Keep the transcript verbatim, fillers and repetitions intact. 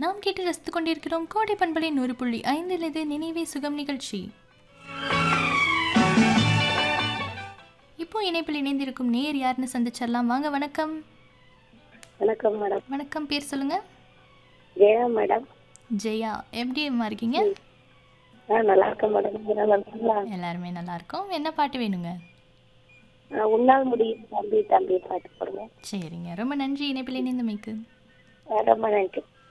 நாம் கேட்டு ரசித்துக் கொண்டிருக்கிறோம் கோடை பண்பலை நூறு புள்ளி ஐந்தில் இது நினைவே சுகம் நிகழ்ச்சி. இப்போ இணைப்பில் இணைந்திருக்கும் நேர் யாருன்னு சந்திச்சிடலாம். வாங்க. வணக்கம். வணக்கம் மேடம். வணக்கம். பேர் சொல்லுங்க. ஜெயா மேடம். ஜெயா, எப்படி இருக்கீங்க? நல்லா இருக்கேன் மேடம். எல்லாருமே நல்லா இருக்கோம். என்ன பாட்டு வேணுங்க? உன்னால் முடியும் தம்பி தம்பி பாட்டு போடுங்க. சரிங்க, ரொம்ப நன்றி இணைப்பில் இணைந்தமைக்கு. ரொம்ப நன்றி.